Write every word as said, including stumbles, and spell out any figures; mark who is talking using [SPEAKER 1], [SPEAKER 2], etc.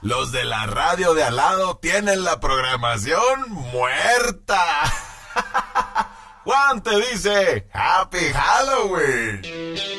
[SPEAKER 1] los de la radio de al lado tienen la programación muerta. Juan te dice, Happy Halloween.